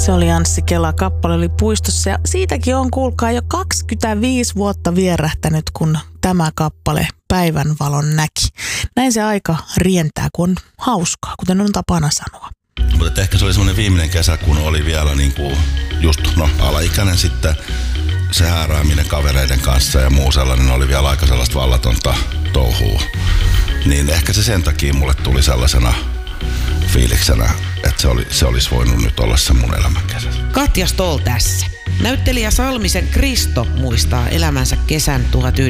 Se oli Anssi Kela, kappale oli Puistossa ja siitäkin on kuulkaa jo 25 vuotta vierähtänyt, kun tämä kappale päivänvalon näki. Näin se aika rientää, kun on hauskaa, kuten on tapana sanoa. Mutta ehkä se oli semmoinen viimeinen kesä, kun oli vielä niinku just alaikäinen sitten. Se häärääminen kavereiden kanssa ja muu sellainen oli vielä aika sellaista vallatonta touhua. Niin ehkä se sen takia mulle tuli sellaisena fiiliksenä, että se olisi voinut nyt olla se mun elämän kesä. Katja Stoll tässä. Näyttelijä Salmisen Kristo muistaa elämänsä kesän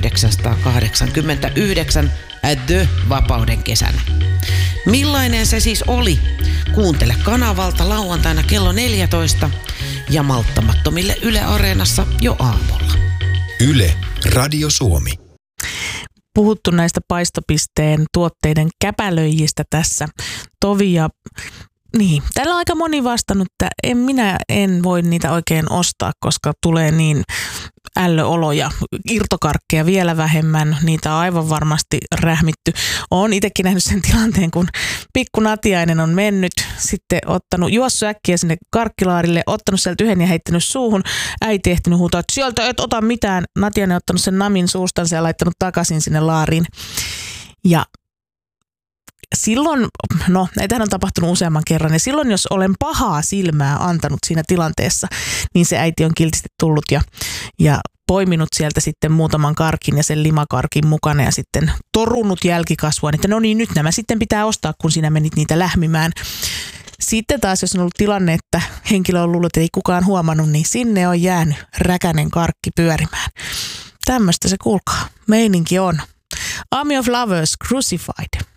1989 The-vapauden kesänä. Millainen se siis oli? Kuuntele kanavalta lauantaina kello 14 ja malttamattomille Yle Areenassa jo aamulla. Yle, Radio Suomi. Puhuttu näistä paistopisteen tuotteiden käpälöijistä tässä. Tovi ja niin, täällä on aika moni vastannut, että minä en voi niitä oikein ostaa, koska tulee niin ällöoloja, irtokarkkeja vielä vähemmän, niitä on aivan varmasti rähmitty. Olen itsekin nähnyt sen tilanteen, kun pikku Natiainen on mennyt, sitten juossut äkkiä sinne karkkilaarille, ottanut sieltä yhden ja heittänyt suuhun. Äiti ehtinyt huutaa, että sieltä et ota mitään. Natiainen on ottanut sen namin suustansa ja laittanut takaisin sinne laariin. Ja silloin, näitähän on tapahtunut useamman kerran, ja silloin jos olen pahaa silmää antanut siinä tilanteessa, niin se äiti on kiltisti tullut ja poiminut sieltä sitten muutaman karkin ja sen limakarkin mukana ja sitten torunut jälkikasvua, että no niin, nyt nämä sitten pitää ostaa, kun sinä menit niitä lähmimään. Sitten taas, jos on ollut tilanne, että henkilö on luullut, että ei kukaan huomannut, niin sinne on jäänyt räkänen karkki pyörimään. Tämmöistä se kuulkaa. Meininki on. Army of Lovers, Crucified.